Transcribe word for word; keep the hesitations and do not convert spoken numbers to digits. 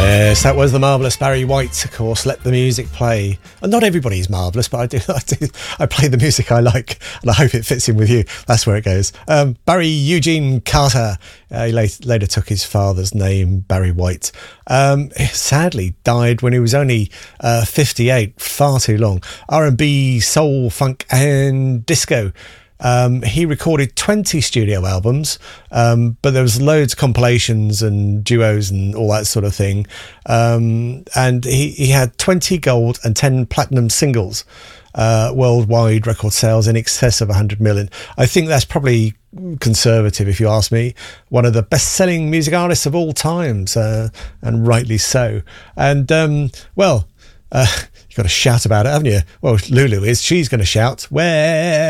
Yes, that was the marvellous Barry White, of course. Let the music play. And not everybody's marvellous, but I do, I do. I play the music I like, and I hope it fits in with you. That's where it goes. Um, Barry Eugene Carter. Uh, he later, later took his father's name, Barry White. Um, he sadly died when he was only uh, fifty-eight. Far too long. R and B, soul, funk, and disco. Um, he recorded twenty studio albums, um, but there was loads of compilations and duos and all that sort of thing. Um, and he, he had twenty gold and ten platinum singles, uh, worldwide record sales in excess of one hundred million. I think that's probably conservative, if you ask me. One of the best-selling music artists of all times, uh, and rightly so. And, um, well, uh, you've got to shout about it, haven't you? Well, Lulu is. She's going to shout, where...